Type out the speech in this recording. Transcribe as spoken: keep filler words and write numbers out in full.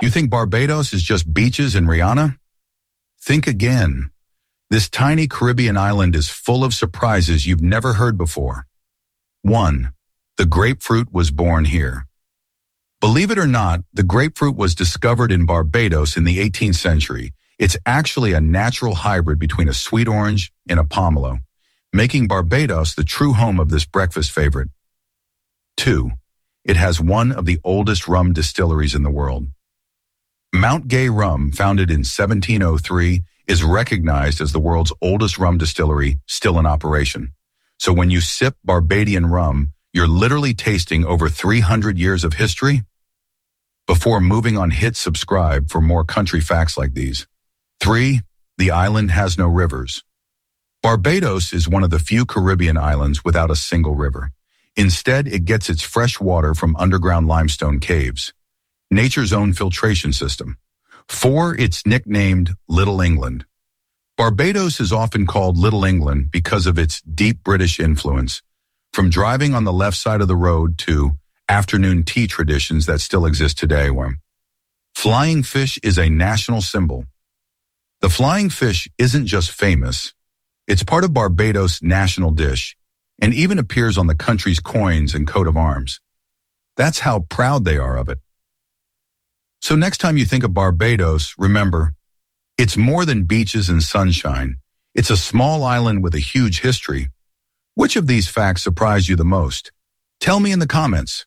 You think Barbados is just beaches and Rihanna? Think again. This tiny Caribbean island is full of surprises you've never heard before. one. The grapefruit was born here. Believe it or not, the grapefruit was discovered in Barbados in the eighteenth century. It's actually a natural hybrid between a sweet orange and a pomelo, making Barbados the true home of this breakfast favorite. two. It has one of the oldest rum distilleries in the world. Mount Gay Rum, founded in seventeen oh three, is recognized as the world's oldest rum distillery still in operation. So when you sip Barbadian rum, you're literally tasting over three hundred years of history. Before moving on, hit subscribe for more country facts like these. three. The island has no rivers. Barbados is one of the few Caribbean islands without a single river. Instead, it gets its fresh water from underground limestone caves, nature's own filtration system. four. It's nicknamed Little England. Barbados is often called Little England because of its deep British influence, from driving on the left side of the road to afternoon tea traditions that still exist today. Flying fish is a national symbol. The flying fish isn't just famous. It's part of Barbados' national dish and even appears on the country's coins and coat of arms. That's how proud they are of it. So next time you think of Barbados, remember, it's more than beaches and sunshine. It's a small island with a huge history. Which of these facts surprised you the most? Tell me in the comments.